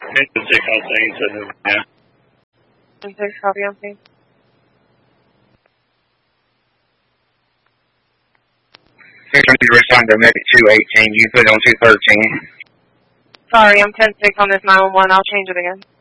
10-6 on scene, so yeah. 10-6, copy on scene. You respond to medic 218. You put on 213. Sorry, I'm 10-6 on this 911. I'll change it again.